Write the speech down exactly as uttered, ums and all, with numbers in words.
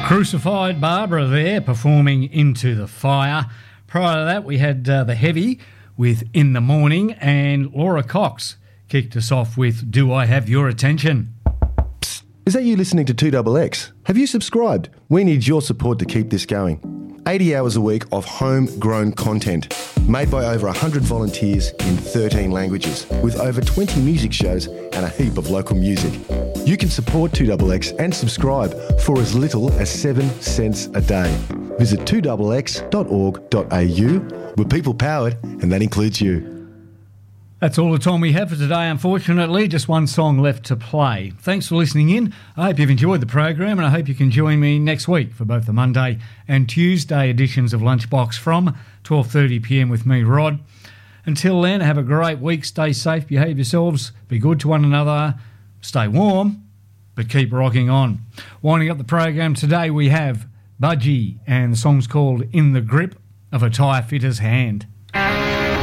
Crucified Barbara there performing Into the Fire. Prior to that we had uh, The Heavy with In the Morning, and Laura Cox kicked us off with Do I Have Your Attention. Psst, is that you listening to two X X? Have you subscribed? We need your support to keep this going. eighty hours a week of homegrown content made by over one hundred volunteers in thirteen languages with over twenty music shows and a heap of local music. You can support two X X and subscribe for as little as seven cents a day. Visit two x x dot org dot a u. We're people powered, and that includes you. That's all the time we have for today, unfortunately. Just one song left to play. Thanks for listening in. I hope you've enjoyed the program, and I hope you can join me next week for both the Monday and Tuesday editions of Lunchbox from twelve thirty p m with me, Rod. Until then, have a great week. Stay safe, behave yourselves, be good to one another, stay warm, but keep rocking on. Winding up the program today, we have Budgie, and the song's called In the Grip of a Tyre Fitter's Hand.